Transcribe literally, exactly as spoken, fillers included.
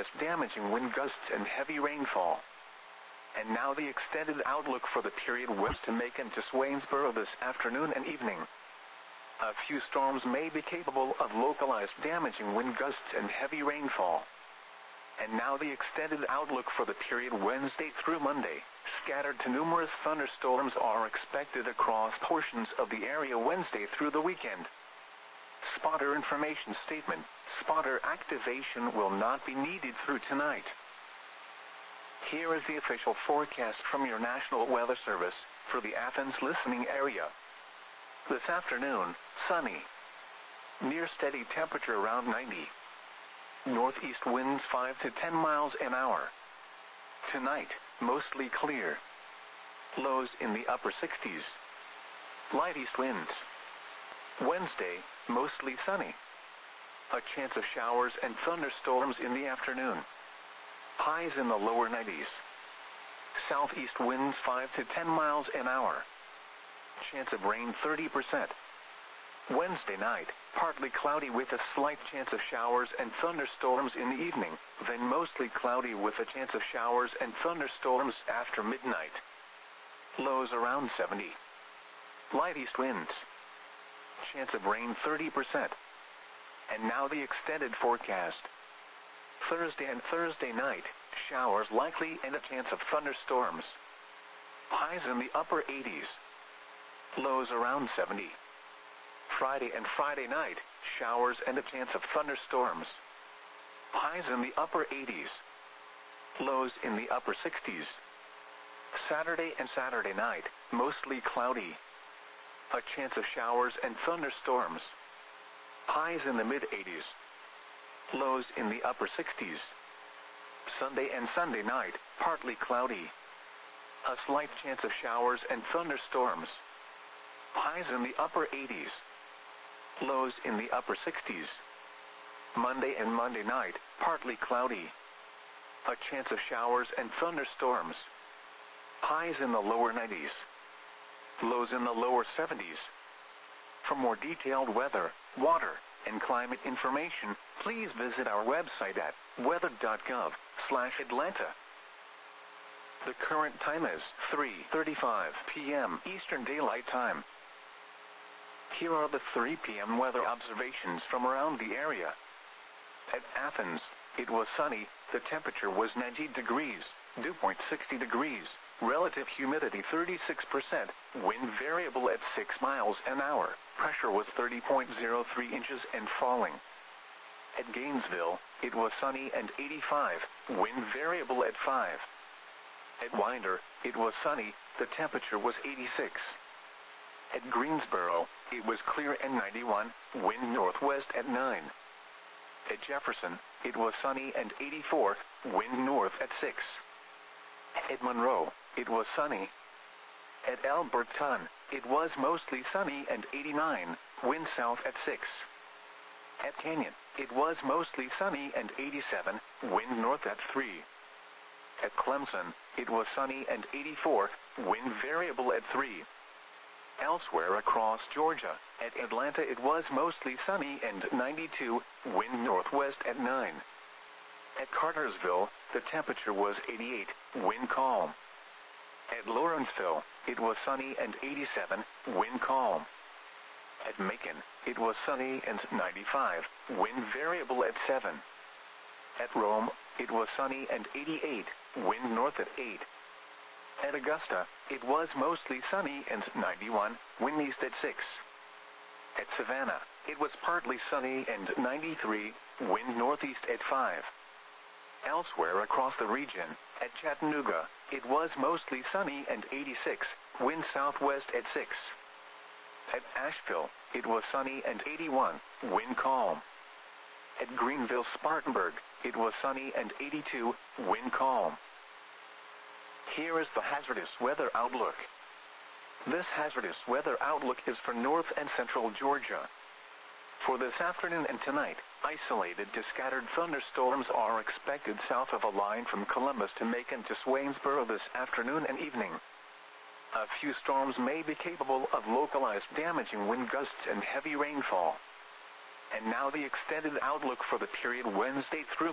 localized damaging wind gusts and heavy rainfall. And now the extended outlook for the period west to Macon to Swainsboro this afternoon and evening. A few storms may be capable of localized damaging wind gusts and heavy rainfall. And now the extended outlook for the period Wednesday through Monday. Scattered to numerous thunderstorms are expected across portions of the area Wednesday through the weekend. Spotter information statement. Spotter activation will not be needed through tonight. Here is the official forecast from your National Weather Service for the Athens listening area. This afternoon, sunny. Near steady temperature around ninety. Northeast winds five to ten miles an hour. Tonight, mostly clear. Lows in the upper sixties. Light east winds. Wednesday, mostly sunny. A chance of showers and thunderstorms in the afternoon. Highs in the lower nineties. Southeast winds five to ten miles an hour. Chance of rain thirty percent. Wednesday night, partly cloudy with a slight chance of showers and thunderstorms in the evening, then mostly cloudy with a chance of showers and thunderstorms after midnight. Lows around seventy. Light east winds. Chance of rain thirty percent. And now the extended forecast. Thursday and Thursday night, showers likely and a chance of thunderstorms. Highs in the upper eighties. Lows around seventy. Friday and Friday night, showers and a chance of thunderstorms. Highs in the upper eighties. Lows in the upper sixties. Saturday and Saturday night, mostly cloudy. A chance of showers and thunderstorms. Highs in the mid eighties. Lows in the upper sixties. Sunday and Sunday night, partly cloudy. A slight chance of showers and thunderstorms. Highs in the upper eighties. Lows in the upper sixties. Monday and Monday night, partly cloudy. A chance of showers and thunderstorms. Highs in the lower nineties. Lows in the lower seventies. For more detailed weather, water, and climate information, please visit our website at weather dot gov slash Atlanta. The current time is three thirty-five p m Eastern Daylight Time. Here are the three p m weather observations from around the area. At Athens, it was sunny, the temperature was ninety degrees, dew point sixty degrees, relative humidity thirty-six percent, wind variable at six miles an hour, pressure was thirty point zero three inches and falling. At Gainesville, it was sunny and eighty-five, wind variable at five. At Winder, it was sunny, the temperature was eighty-six. At Greensboro, it was clear and ninety-one, wind northwest at nine. At Jefferson, it was sunny and eighty-four, wind north at six. At Monroe, it was sunny. At Alberton, it was mostly sunny and eighty-nine, wind south at six. At Canyon, it was mostly sunny and eighty-seven, wind north at three. At Clemson, it was sunny and eighty-four, wind variable at three. Elsewhere across Georgia, at Atlanta it was mostly sunny and ninety-two, wind northwest at nine. At Cartersville, the temperature was eighty-eight, wind calm. At Lawrenceville, it was sunny and eighty-seven, wind calm. At Macon, it was sunny and ninety-five, wind variable at seven. At Rome, it was sunny and eighty-eight, wind north at eight. At Augusta, it was mostly sunny and ninety-one, wind east at six. At Savannah, it was partly sunny and ninety-three, wind northeast at five. Elsewhere across the region, at Chattanooga, it was mostly sunny and eighty-six, wind southwest at six. At Asheville, it was sunny and eighty-one, wind calm. At Greenville-Spartanburg, it was sunny and eighty-two, wind calm. Here is the hazardous weather outlook. This hazardous weather outlook is for north and central Georgia. For this afternoon and tonight, isolated to scattered thunderstorms are expected south of a line from Columbus to Macon to Swainsboro this afternoon and evening. A few storms may be capable of localized damaging wind gusts and heavy rainfall. And now the extended outlook for the period Wednesday through